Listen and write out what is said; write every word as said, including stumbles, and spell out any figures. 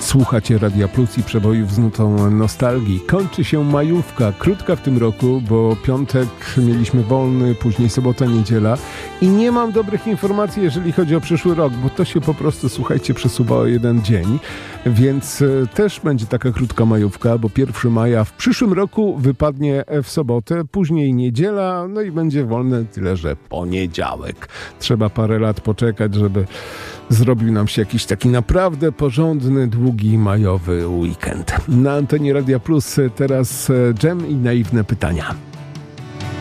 Słuchacie Radia Plus i przebojów z nutą nostalgii. Kończy się majówka, krótka w tym roku, bo piątek mieliśmy wolny, później sobota, niedziela i nie mam dobrych informacji, jeżeli chodzi o przyszły rok, bo to się po prostu, słuchajcie, przesuwa o jeden dzień, więc też będzie taka krótka majówka, bo pierwszego maja w przyszłym roku wypadnie w sobotę, później niedziela, no i będzie wolne, tyle że poniedziałek. Trzeba parę lat poczekać, żeby zrobił nam się jakiś taki naprawdę porządny, długi majowy weekend. Na antenie Radia Plus teraz Dżem i naiwne pytania.